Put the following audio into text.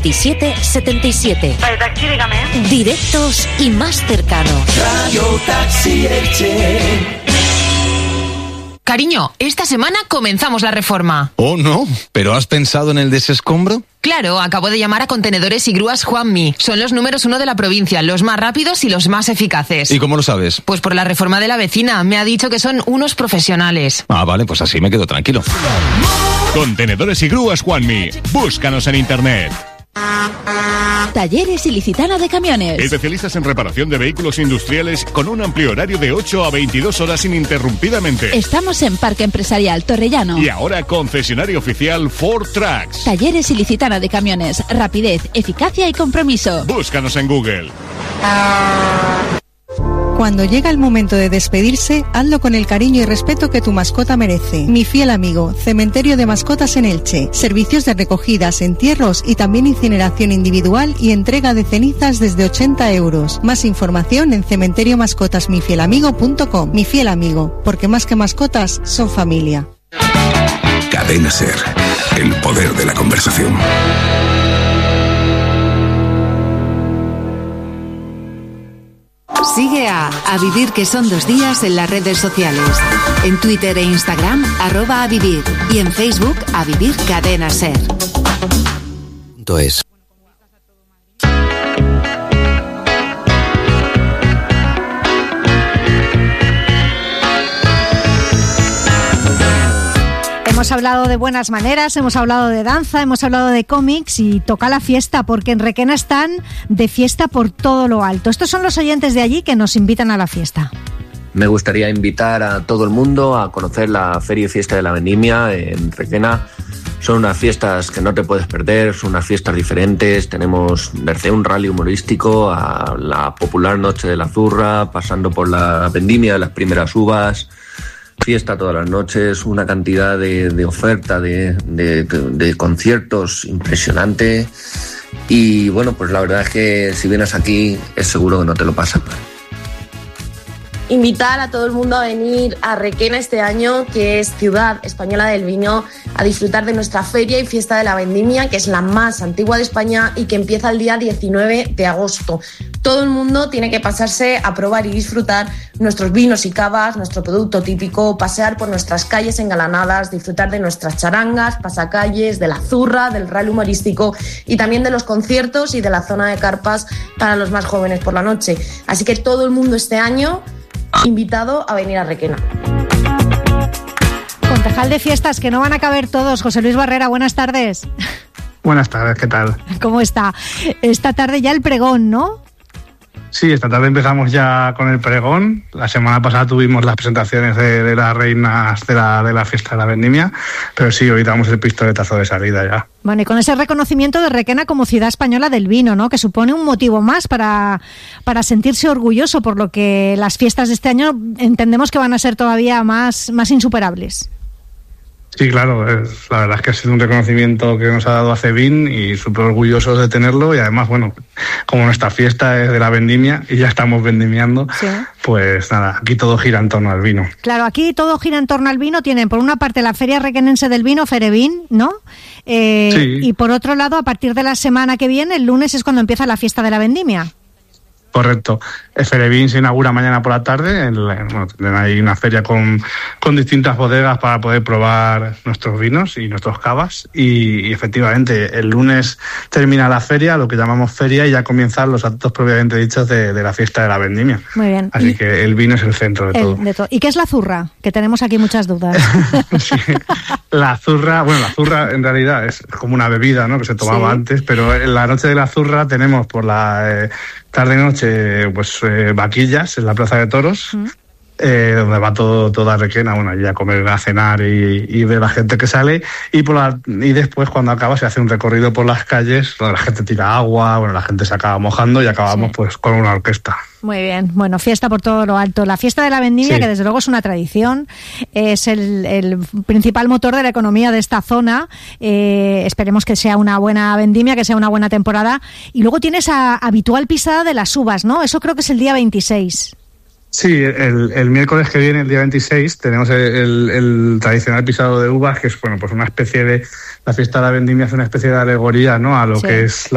27 77. Vale, taxi, dígame. Directos y más cercanos. Radio Taxi Elche. Cariño, esta semana comenzamos la reforma. Oh, no, ¿pero has pensado en el desescombro? Claro, acabo de llamar a Contenedores y Grúas Juanmi. Son los números 1 de la provincia, los más rápidos y los más eficaces. ¿Y cómo lo sabes? Pues por la reforma de la vecina. Me ha dicho que son unos profesionales. Ah, vale, pues así me quedo tranquilo. Contenedores y Grúas Juanmi. Búscanos en internet. Talleres Ilicitana de Camiones. Especialistas en reparación de vehículos industriales con un amplio horario de 8 a 22 horas ininterrumpidamente. Estamos en Parque Empresarial Torrellano. Y ahora concesionario oficial Ford Trucks. Talleres Ilicitana de Camiones. Rapidez, eficacia y compromiso. Búscanos en Google. Cuando llega el momento de despedirse, hazlo con el cariño y respeto que tu mascota merece. Mi fiel amigo, Cementerio de Mascotas en Elche. Servicios de recogidas, entierros y también incineración individual y entrega de cenizas desde 80 euros. Más información en cementeriomascotasmifielamigo.com. Mi fiel amigo, porque más que mascotas, son familia. Cadena SER, el poder de la conversación. Sigue a Vivir, que son 2 días, en las redes sociales. En Twitter e Instagram, @avivir. Y en Facebook, A Vivir Cadena SER. Es. Hemos hablado de buenas maneras, hemos hablado de danza, hemos hablado de cómics y toca la fiesta, porque en Requena están de fiesta por todo lo alto. Estos son los oyentes de allí que nos invitan a la fiesta. Me gustaría invitar a todo el mundo a conocer la Feria y Fiesta de la Vendimia en Requena. Son unas fiestas que no te puedes perder, son unas fiestas diferentes. Tenemos desde un rally humorístico a la popular Noche de la Zurra, pasando por la vendimia de las primeras uvas. Fiesta todas las noches, una cantidad de oferta, de conciertos impresionante. Y bueno, pues la verdad es que si vienes aquí es seguro que no te lo pasas mal. Invitar a todo el mundo a venir a Requena este año, que es Ciudad Española del Vino, a disfrutar de nuestra Feria y Fiesta de la Vendimia, que es la más antigua de España y que empieza el día 19 de agosto. Todo el mundo tiene que pasarse a probar y disfrutar nuestros vinos y cavas, nuestro producto típico, pasear por nuestras calles engalanadas, disfrutar de nuestras charangas, pasacalles, de la zurra, del rally humorístico y también de los conciertos y de la zona de carpas para los más jóvenes por la noche. Así que todo el mundo este año invitado a venir a Requena. Concejal de fiestas, que no van a caber todos. José Luis Barrera, buenas tardes. Buenas tardes, ¿qué tal? ¿Cómo está? Esta tarde ya el pregón, ¿no? Sí, esta tarde empezamos ya con el pregón. La semana pasada tuvimos las presentaciones de las reinas de la fiesta de la vendimia, pero sí, hoy damos el pistoletazo de salida ya. Bueno, y con ese reconocimiento de Requena como ciudad española del vino, ¿no? Que supone un motivo más para sentirse orgulloso, por lo que las fiestas de este año entendemos que van a ser todavía más insuperables. Sí, claro, la verdad es que ha sido un reconocimiento que nos ha dado ACEVIN y súper orgullosos de tenerlo, y además, bueno, como nuestra fiesta es de la vendimia y ya estamos vendimiando, sí. Pues nada, aquí todo gira en torno al vino. Claro, aquí todo gira en torno al vino. Tienen por una parte la Feria Requenense del Vino, Ferevin, ¿no? Sí. Y por otro lado, a partir de la semana que viene, el lunes, es cuando empieza la fiesta de la vendimia. Correcto. Ferevin se inaugura mañana por la tarde. Tendrán ahí una feria con distintas bodegas para poder probar nuestros vinos y nuestros cavas. Y efectivamente, el lunes termina la feria, lo que llamamos feria, y ya comienzan los actos propiamente dichos de la fiesta de la vendimia. Muy bien. Así que el vino es el centro de todo. ¿Y qué es la zurra? Que tenemos aquí muchas dudas. Sí. La zurra en realidad es como una bebida, ¿no? Que se tomaba antes, pero en la noche de la zurra tenemos por la tarde-noche, pues vaquillas en la Plaza de Toros, donde va toda Requena, bueno, allí a comer, a cenar y ver la gente que sale, y después cuando acaba se hace un recorrido por las calles donde la gente tira agua, bueno, la gente se acaba mojando y acabamos pues con una orquesta. Muy bien, bueno, fiesta por todo lo alto. La fiesta de la vendimia, que desde luego es una tradición, es el principal motor de la economía de esta zona. Esperemos que sea una buena vendimia, que sea una buena temporada. Y luego tienes esa habitual pisada de las uvas, ¿no? Eso creo que es el día 26. Sí, el miércoles que viene, el día 26, tenemos el tradicional pisado de uvas, que es, bueno, pues una especie de... La fiesta de la vendimia es una especie de alegoría, ¿no?, a lo que es